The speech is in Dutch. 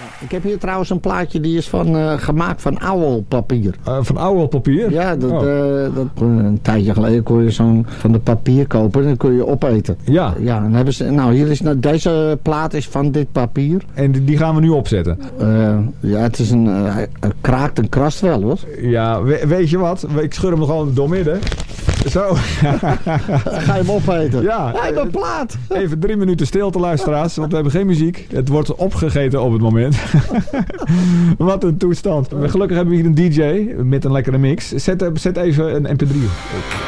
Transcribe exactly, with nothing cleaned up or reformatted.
Ik heb hier trouwens een plaatje die is van, uh, gemaakt van ouwelpapier. Uh, van ouwelpapier? Ja, dat, oh. uh, dat, een tijdje geleden kon je zo'n van de papier kopen en dan kun je opeten. Ja. Ja, en hebben ze, nou, hier is, nou, deze plaat is van dit papier. En die gaan we nu opzetten? Uh, ja, het is een, uh, hij kraakt en krast wel, hoor. Ja, we, weet je wat? Ik schud hem gewoon doormidden. Zo. Ga je hem opeten? Ja. Hij heeft een plaat. Even drie minuten stilte, luisteraars, want we hebben geen muziek. Het wordt opgegeten op het moment. Wat een toestand. Gelukkig hebben we hier een D J met een lekkere mix. Zet, zet even een M P drie op.